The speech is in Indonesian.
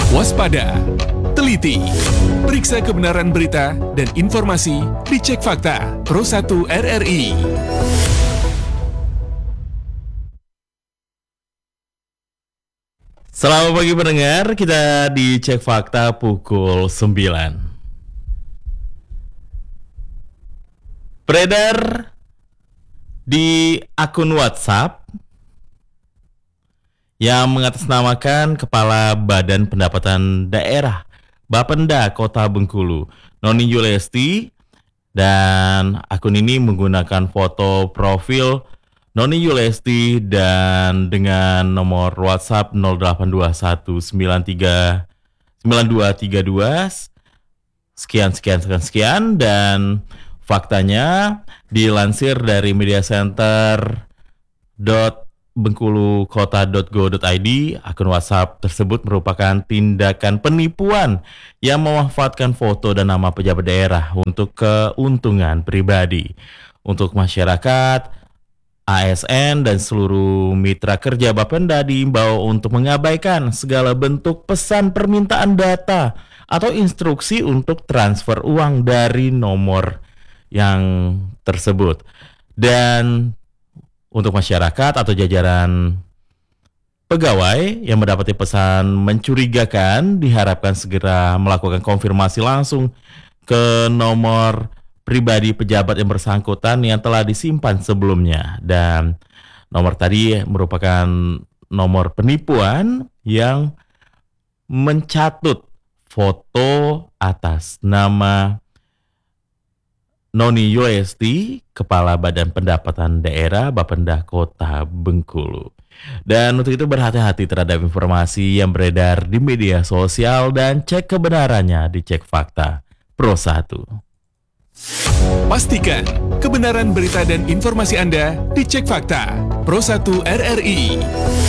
Waspada, teliti, periksa kebenaran berita dan informasi di Cek Fakta Pro 1 RRI. Selamat pagi pendengar, kita di Cek Fakta pukul 9. Beredar di akun WhatsApp yang mengatasnamakan Kepala Badan Pendapatan Daerah Bapenda Kota Bengkulu, Noni Yulesti, dan akun ini menggunakan foto profil Noni Yulesti dan dengan nomor WhatsApp 0821939232 sekian dan faktanya dilansir dari mediacenter.bengkulukota.go.id, akun WhatsApp tersebut merupakan tindakan penipuan yang memanfaatkan foto dan nama pejabat daerah untuk keuntungan pribadi. Untuk masyarakat, ASN dan seluruh mitra kerja Bapenda diimbau untuk mengabaikan segala bentuk pesan permintaan data atau instruksi untuk transfer uang dari nomor yang tersebut. Dan untuk masyarakat atau jajaran pegawai yang mendapati pesan mencurigakan diharapkan segera melakukan konfirmasi langsung ke nomor pribadi pejabat yang bersangkutan yang telah disimpan sebelumnya. Dan nomor tadi merupakan nomor penipuan yang mencatut foto atas nama Noni Yulesti, Kepala Badan Pendapatan Daerah Bapenda Kota Bengkulu. Dan untuk itu berhati-hati terhadap informasi yang beredar di media sosial dan cek kebenarannya di Cek Fakta Pro 1. Pastikan kebenaran berita dan informasi Anda di Cek Fakta Pro 1 RRI.